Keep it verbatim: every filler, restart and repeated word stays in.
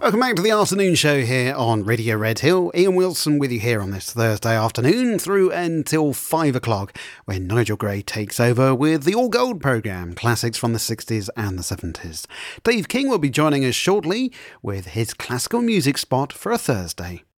Welcome back to the afternoon show here on Radio Red Hill. Ian Wilson with you here on this Thursday afternoon through until five o'clock, when Nigel Gray takes over with the All Gold programme, classics from the sixties and the seventies. Dave King will be joining us shortly with his classical music spot for a Thursday.